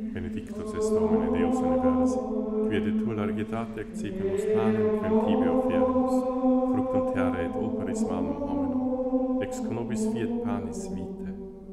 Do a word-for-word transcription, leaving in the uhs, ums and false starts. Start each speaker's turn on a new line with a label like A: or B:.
A: benedictus est Domine Deus universi, qui de tua largitate accipimus panem quem tibi oferimus, fructum terrae et operis malum hominum, ex conobis fiat panis vitae.